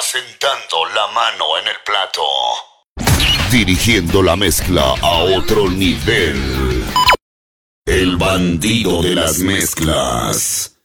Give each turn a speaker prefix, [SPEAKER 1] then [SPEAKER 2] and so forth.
[SPEAKER 1] asentando la mano en el plato.
[SPEAKER 2] Dirigiendo la mezcla a otro nivel. El bandido de las mezclas.